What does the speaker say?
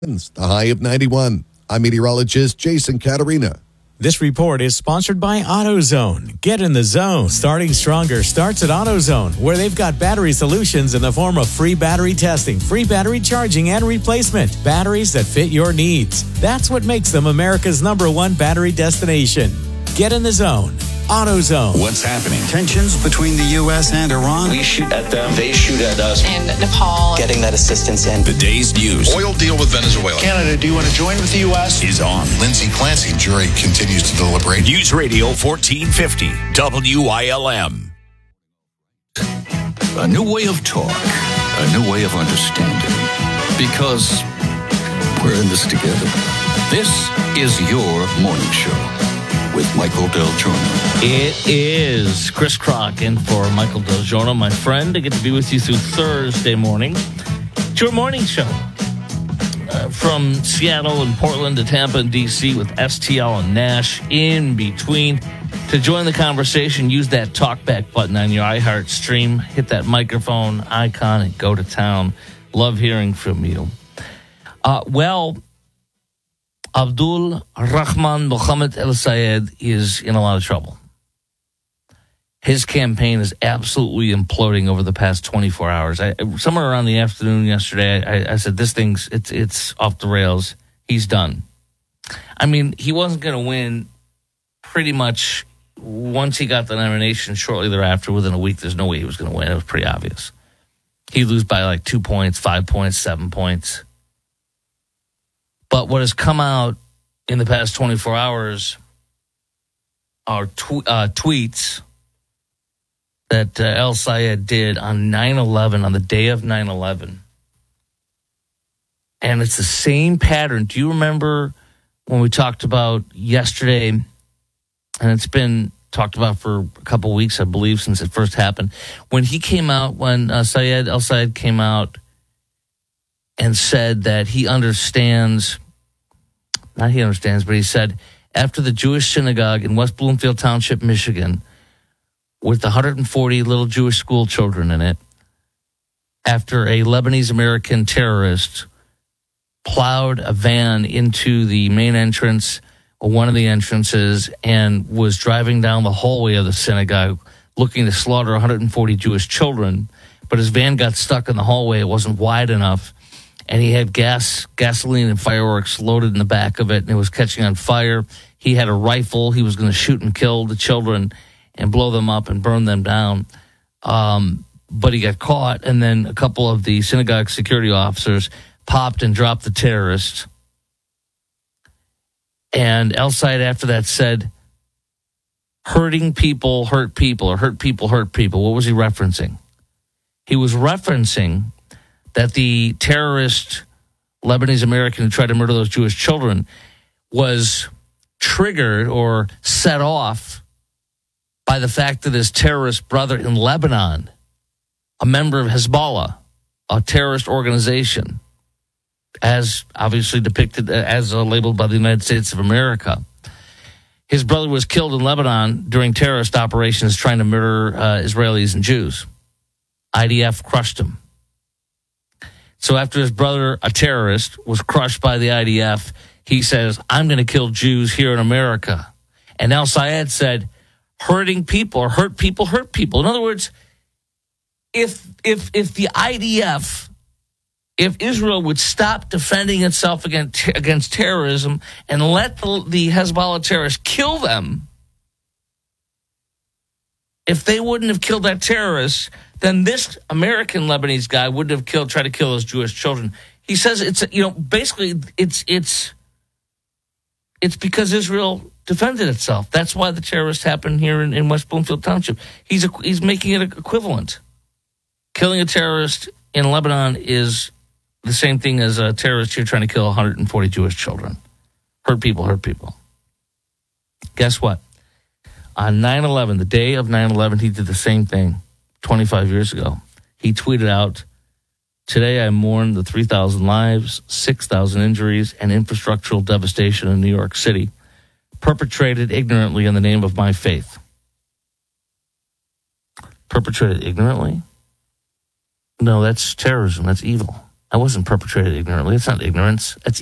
The high of 91. I'm meteorologist Jason Caterina. This report is sponsored by AutoZone. Get in the zone. Starting stronger starts at AutoZone, where they've got battery solutions in the form of free battery testing, free battery charging, and replacement. Batteries that fit your needs. That's what makes them America's #1 battery destination. Get in the zone. AutoZone. What's happening? Tensions between the U.S. and Iran. We shoot at them, they shoot at us. And Nepal. Getting that assistance in. The day's news. Oil deal with Venezuela. Canada, do you want to join with the U.S.? Is on. Lindsay Clancy, jury continues to deliberate. News Radio 1450, WILM. A new way of talk. A new way of understanding. Because we're in this together. This is your morning show with Michael Del Giorno. It is Chris Crock in for Michael Del Giorno, my friend. I get to be with you through Thursday morning. It's your morning show. From Seattle and Portland to Tampa and D.C. with STL and Nash in between. To join the conversation, use that talkback button on your iHeart stream. Hit that microphone icon and go to town. Love hearing from you. Abdul Rahman Mohammed El Sayed is in a lot of trouble. His campaign is absolutely imploding over the past 24 hours. Somewhere around the afternoon yesterday, I said, this thing's, it's off the rails. He's done. I mean, he wasn't going to win pretty much once he got the nomination. Shortly thereafter, within a week, there's no way he was going to win. It was pretty obvious. He'd lose by like 2 points, 5 points, 7 points. But what has come out in the past 24 hours are tweets that El Sayed did on 9/11, on the day of 9/11. And it's the same pattern. Do you remember when we talked about yesterday, and it's been talked about for a couple weeks, I believe, since it first happened, when he came out, when El Sayed came out and said that he understands, not he understands, but he said after the Jewish synagogue in West Bloomfield Township, Michigan, with 140 little Jewish school children in it, after a Lebanese-American terrorist plowed a van into the main entrance, or one of the entrances, and was driving down the hallway of the synagogue looking to slaughter 140 Jewish children, but his van got stuck in the hallway. It wasn't wide enough. And he had gasoline and fireworks loaded in the back of it, and it was catching on fire. He had a rifle. He was going to shoot and kill the children and blow them up and burn them down. But he got caught, and then a couple of the synagogue security officers popped and dropped the terrorist. And El Sayed after that said, hurting people hurt people, or hurt people hurt people. What was he referencing? He was referencing that the terrorist Lebanese-American who tried to murder those Jewish children was triggered or set off by the fact that his terrorist brother in Lebanon, a member of Hezbollah, a terrorist organization, as obviously depicted, as labeled by the United States of America, his brother was killed in Lebanon during terrorist operations trying to murder Israelis and Jews. IDF crushed him. So after his brother, a terrorist, was crushed by the IDF, he says, I'm going to kill Jews here in America. And El Sayed said, hurting people or hurt people hurt people. In other words, if the IDF, if Israel would stop defending itself against terrorism and let the Hezbollah terrorists kill them, if they wouldn't have killed that terrorist, then this American Lebanese guy wouldn't have tried to kill those Jewish children. He says basically it's because Israel defended itself. That's why the terrorists happened here in West Bloomfield Township. He's making it equivalent. Killing a terrorist in Lebanon is the same thing as a terrorist here trying to kill 140 Jewish children. Hurt people hurt people. Guess what? On 9/11, the day of 9/11, he did the same thing 25 years ago. He tweeted out, today I mourn the 3,000 lives, 6,000 injuries, and infrastructural devastation in New York City, perpetrated ignorantly in the name of my faith. Perpetrated ignorantly? No, that's terrorism. That's evil. I wasn't perpetrated ignorantly. It's not ignorance. It's